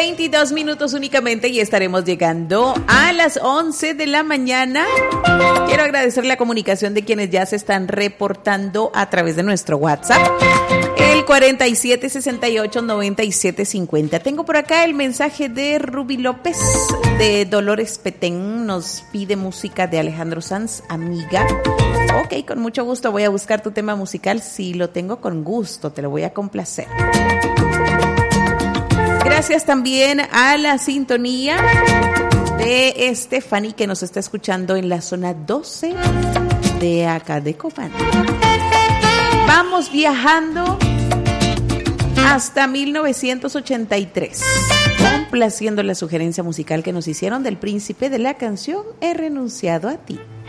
22 minutos únicamente y estaremos llegando a las 11 de la mañana. Quiero agradecer la comunicación de quienes ya se están reportando a través de nuestro WhatsApp, el 4768-9750. Tengo por acá el mensaje de Ruby López de Dolores Petén. Nos pide música de Alejandro Sanz, Amiga. Ok, con mucho gusto voy a buscar tu tema musical. Si lo tengo, con gusto te lo voy a complacer. Gracias también a la sintonía de Stephanie, que nos está escuchando en la zona 12 de acá de Copán. Vamos viajando hasta 1983, complaciendo la sugerencia musical que nos hicieron del príncipe de la canción He renunciado a ti.